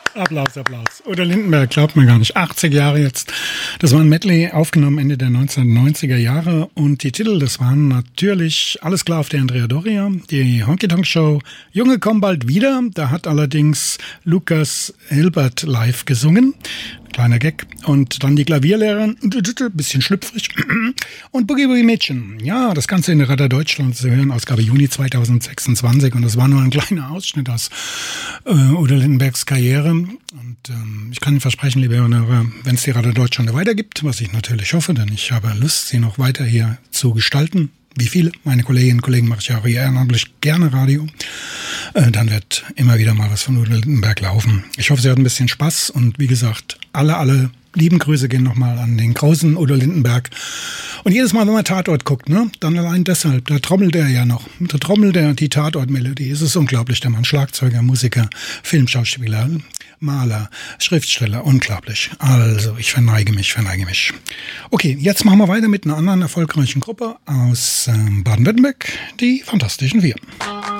Applaus, Applaus. Udo Lindenberg, glaubt man gar nicht. 80 Jahre jetzt. Das war ein Medley, aufgenommen Ende der 1990er Jahre. Und die Titel, das waren natürlich Alles klar auf der Andrea Doria, die Honky Tonk Show, Junge komm bald wieder. Da hat allerdings Lukas Hilbert live gesungen. Kleiner Gag. Und dann die Klavierlehrerin, bisschen schlüpfrig. Und Boogie Boogie Mädchen. Ja, das Ganze in der Radar Deutschland zu hören, Ausgabe Juni 2026. Und das war nur ein kleiner Ausschnitt aus Udo Lindenbergs Karriere. Und ich kann Ihnen versprechen, liebe Hörer, wenn es die Radar Deutschland weitergibt, was ich natürlich hoffe, denn ich habe Lust, sie noch weiter hier zu gestalten, wie viele meine Kolleginnen und Kollegen mache ich auch ehrenamtlich gerne Radio, dann wird immer wieder mal was von Udo Lindenberg laufen. Ich hoffe, Sie hatten ein bisschen Spaß und wie gesagt, alle lieben Grüße gehen nochmal an den großen Udo Lindenberg. Und jedes Mal, wenn man Tatort guckt, ne, dann allein deshalb, da trommelt er ja noch. Da trommelt er die Tatort-Melodie. Es ist unglaublich, der Mann. Schlagzeuger, Musiker, Filmschauspieler, Maler, Schriftsteller, unglaublich. Also, ich verneige mich. Okay, jetzt machen wir weiter mit einer anderen erfolgreichen Gruppe aus Baden-Württemberg, die Fantastischen Vier.